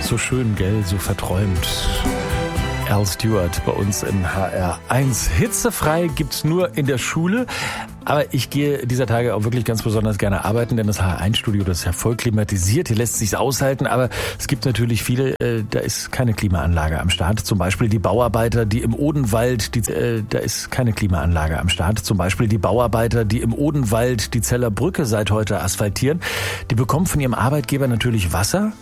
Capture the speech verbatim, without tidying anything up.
So schön, gell, so verträumt. Al Stewart bei uns im H R eins. Hitzefrei gibt's nur in der Schule. Aber ich gehe dieser Tage auch wirklich ganz besonders gerne arbeiten, denn das H R eins Studio, das ist ja voll klimatisiert. Hier lässt sich's aushalten, aber es gibt natürlich viele, äh, da ist keine Klimaanlage am Start. Zum Beispiel die Bauarbeiter, die im Odenwald, die, äh, da ist keine Klimaanlage am Start. Zum Beispiel die Bauarbeiter, die im Odenwald die Zeller Brücke seit heute asphaltieren. Die bekommen von ihrem Arbeitgeber natürlich Wasser.